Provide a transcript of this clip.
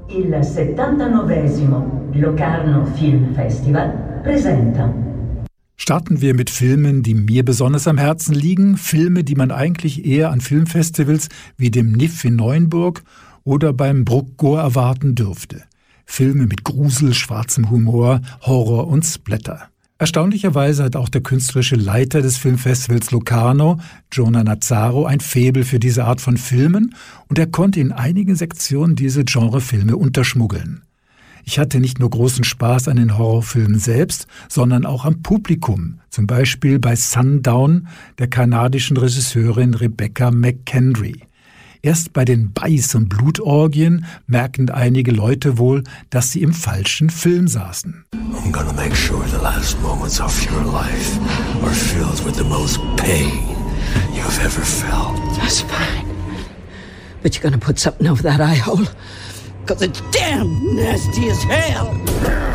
Il 79esimo Locarno Film Festival presenta. Starten wir mit Filmen, die mir besonders am Herzen liegen. Filme, die man eigentlich eher an Filmfestivals wie dem NIF in Neuenburg oder beim Bruckgor erwarten dürfte. Filme mit Grusel, schwarzem Humor, Horror und Splatter. Erstaunlicherweise hat auch der künstlerische Leiter des Filmfestivals Locarno, Jonah Nazzaro, ein Faible für diese Art von Filmen und er konnte in einigen Sektionen diese Genrefilme unterschmuggeln. Ich hatte nicht nur großen Spaß an den Horrorfilmen selbst, sondern auch am Publikum, zum Beispiel bei Sundown der kanadischen Regisseurin Rebecca McKendry. Erst bei den Beiß- und Blutorgien merken einige Leute wohl, dass sie im falschen Film saßen. I'm gonna make sure the last moments of your life are filled with the most pain you've ever felt. That's fine. But you're gonna put something over that eye hole, 'cause it's damn nasty as hell.